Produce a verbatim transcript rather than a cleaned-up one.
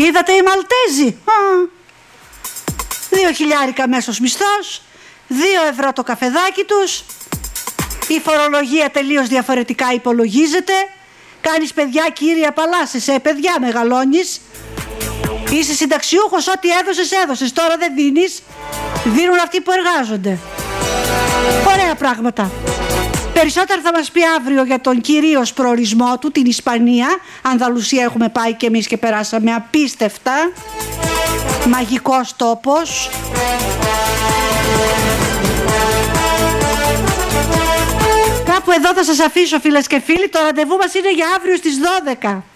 Είδατε οι Μαλτέζοι? Δύο χιλιάρικα μέσος μισθός, δύο ευρώ το καφεδάκι τους, η φορολογία τελείως διαφορετικά υπολογίζεται. Κάνεις παιδιά, κύρια, παλάσσεσαι, παιδιά μεγαλώνεις. Είσαι συνταξιούχος, ό,τι έδωσες έδωσες, τώρα δεν δίνεις, δίνουν αυτοί που εργάζονται. Ωραία πράγματα. Περισσότερα θα μας πει αύριο για τον κυρίως προορισμό του, την Ισπανία. Ανδαλουσία έχουμε πάει και εμείς και περάσαμε απίστευτα. Μαγικός τόπος. Κάπου εδώ θα σας αφήσω, φίλες και φίλοι. Το ραντεβού μας είναι για αύριο στις δώδεκα.